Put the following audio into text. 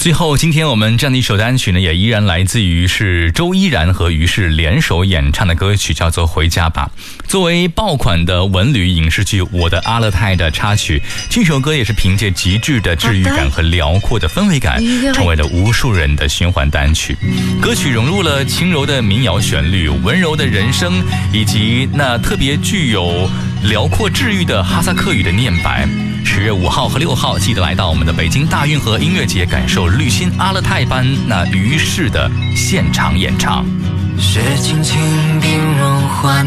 最后，今天我们这样的一首单曲呢，也依然来自于是周依然和于适联手演唱的歌曲，叫做《回家吧》。作为爆款的文旅影视剧《我的阿勒泰》的插曲，这首歌也是凭借极致的治愈感和辽阔的氛围感，成为了无数人的循环单曲。歌曲融入了轻柔的民谣旋律、温柔的人声，以及那特别具有辽阔治愈的哈萨克语的念白。10月5号和6号，记得来到我们的北京大运河音乐节，感受绿心阿勒泰班那于适的现场演唱。 雪轻轻冰融化